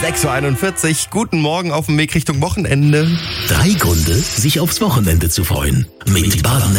6.41 Uhr, guten Morgen auf dem Weg Richtung Wochenende. 3 Gründe, sich aufs Wochenende zu freuen. Mit Baden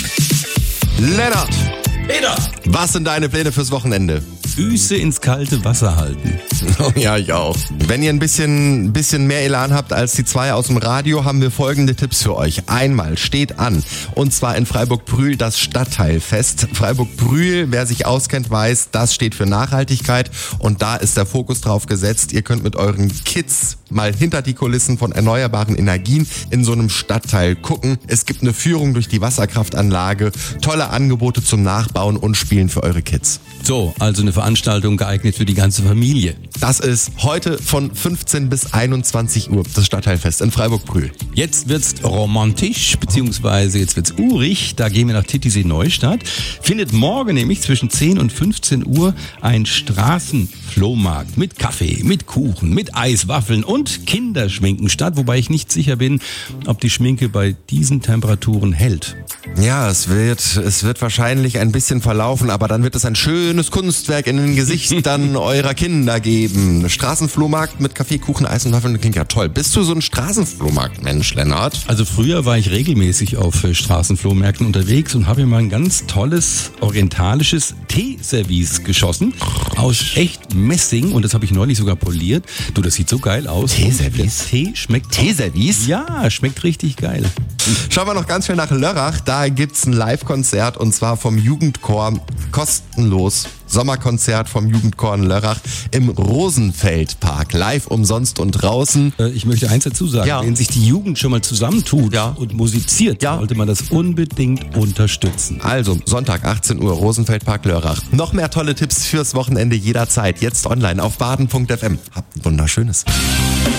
FM. Lennart, Peter, was sind deine Pläne fürs Wochenende? Füße ins kalte Wasser halten. Oh ja, ich auch. Wenn ihr ein bisschen mehr Elan habt als die zwei aus dem Radio, haben wir folgende Tipps für euch. Einmal steht an, und zwar in Freiburg-Brühl das Stadtteilfest. Freiburg-Brühl, wer sich auskennt, weiß, das steht für Nachhaltigkeit und da ist der Fokus drauf gesetzt. Ihr könnt mit euren Kids mal hinter die Kulissen von erneuerbaren Energien in so einem Stadtteil gucken. Es gibt eine Führung durch die Wasserkraftanlage, tolle Angebote zum Nachbauen und Spielen für eure Kids. So, also eine Veranstaltung geeignet für die ganze Familie. Das ist heute von 15 bis 21 Uhr das Stadtteilfest in Freiburg-Brühl. Jetzt wird's romantisch, beziehungsweise jetzt wird's urig. Da gehen wir nach Titisee Neustadt. Findet morgen nämlich zwischen 10 und 15 Uhr ein Straßenflohmarkt mit Kaffee, mit Kuchen, mit Eiswaffeln und Kinderschminken statt. Wobei ich nicht sicher bin, ob die Schminke bei diesen Temperaturen hält. Ja, es wird wahrscheinlich ein bisschen verlaufen, aber dann wird es ein schönes Kunstwerk in den Gesichtern eurer Kinder geben. Straßenflohmarkt mit Kaffee, Kuchen, Eis und Waffeln, klingt ja toll. Bist du so ein Straßenflohmarkt-Mensch, Lennart? Also früher war ich regelmäßig auf Straßenflohmärkten unterwegs und habe mir mal ein ganz tolles orientalisches Teeservice geschossen. Aus echt Messing, und das habe ich neulich sogar poliert. Du, das sieht so geil aus. Teeservice? Der Tee schmeckt... Teeservice? Ja, schmeckt richtig geil. Schauen wir noch ganz schnell nach Lörrach. Da gibt's ein Live-Konzert und zwar vom Jugendchor, kostenlos. Sommerkonzert vom Jugendchor in Lörrach im Rosenfeldpark. Live, umsonst und draußen. Ich möchte eins dazu sagen. Ja. Wenn sich die Jugend schon mal zusammentut Ja. und musiziert, Ja. sollte man das unbedingt unterstützen. Also, Sonntag, 18 Uhr, Rosenfeldpark Lörrach. Noch mehr tolle Tipps fürs Wochenende jederzeit. Jetzt online auf baden.fm. Habt ein wunderschönes.